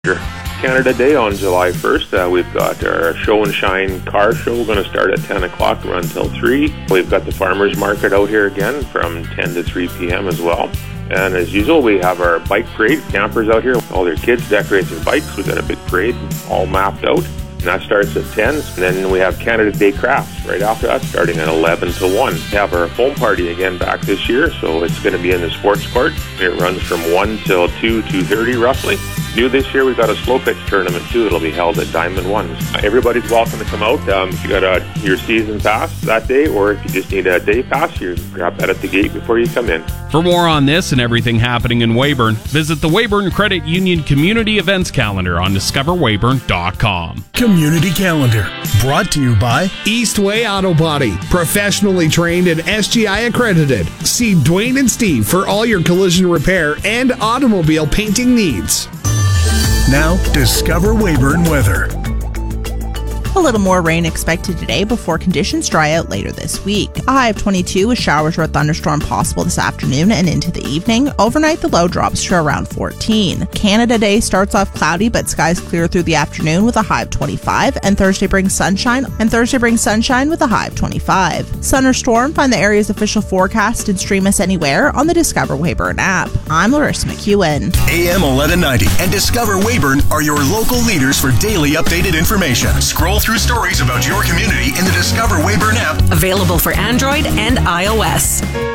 Canada Day on July 1st. We've got our Show and Shine car show. We're going to start at 10 o'clock, run till 3. We've got the farmers market out here again from 10 to 3 p.m. as well. And as usual, we have our bike parade. Campers out here, all their kids decorate their bikes. We've got a big parade all mapped out. And that starts at 10. And then we have Canada Day crafts right after that, starting at 11 to 1. We have our foam party again back this year, so it's going to be in the sports court. It runs from 1 till 2:30 roughly. New this year, we've got a slow pitch tournament too. It'll be held at Diamond Ones. Everybody's welcome to come out. If you got your season pass that day, or if you just need a day pass, you grab that at the gate before you come in. For more on this and everything happening in Weyburn, visit the Weyburn Credit Union Community Events Calendar on discoverweyburn.com. Community Calendar, brought to you by Eastway Auto Body, professionally trained and SGI accredited. See Dwayne and Steve for all your collision repair and automobile painting needs. Now, Discover Weyburn weather. A little more rain expected today before conditions dry out later this week. A high of 22 with showers or a thunderstorm possible this afternoon and into the evening. Overnight, the low drops to around 14. Canada Day starts off cloudy, but skies clear through the afternoon with a high of 25. And Thursday brings sunshine with a high of 25. Sun or storm, find the area's official forecast and stream us anywhere on the Discover Weyburn app. I'm Larissa McEwen. AM 1190 and Discover Weyburn are your local leaders for daily updated information. Scroll through stories about your community in the Discover Weyburn app. Available for Android and iOS.